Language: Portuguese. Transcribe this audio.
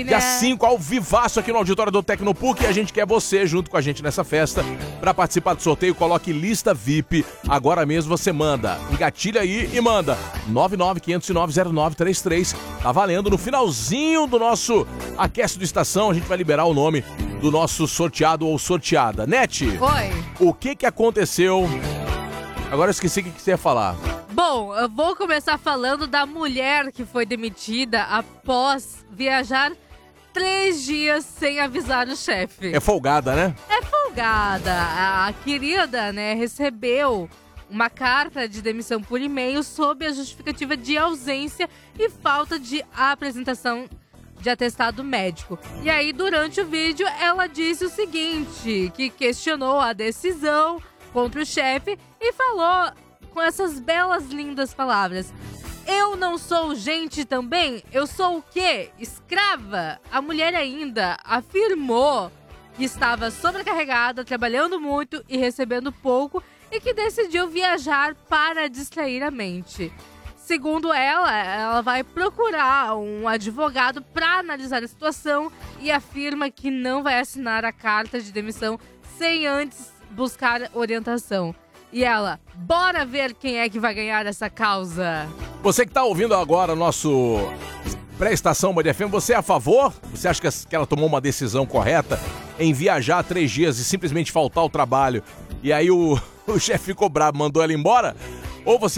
né? Dia 5, ao vivaço aqui no auditório do Tecnopuc, e a gente quer você junto com a gente nessa festa. Pra participar do sorteio, coloque lista VIP. Agora mesmo você manda. Engatilha aí e manda. 995090933. Tá valendo. No finalzinho do nosso Aquece do Estação, a gente vai liberar o nome do nosso sorteado ou sorteada. Nete, Oi. o que aconteceu? Agora eu esqueci o que você ia falar. Bom, eu vou começar falando da mulher que foi demitida após viajar 3 dias sem avisar o chefe. É folgada, né? É folgada. A querida, né, recebeu uma carta de demissão por e-mail sob a justificativa de ausência e falta de apresentação de atestado médico. E aí, durante o vídeo, ela disse o seguinte, que questionou a decisão contra o chefe e falou com essas belas, lindas palavras: eu não sou gente também? Eu sou o quê? Escrava? A mulher ainda afirmou que estava sobrecarregada, trabalhando muito e recebendo pouco e que decidiu viajar para distrair a mente. Segundo ela vai procurar um advogado para analisar a situação e afirma que não vai assinar a carta de demissão sem antes buscar orientação. E ela, bora ver quem é que vai ganhar essa causa. Você que tá ouvindo agora o nosso pré-estação Band FM, você é a favor? Você acha que ela tomou uma decisão correta em viajar 3 dias e simplesmente faltar ao trabalho? E aí o chefe ficou bravo, mandou ela embora? Ou você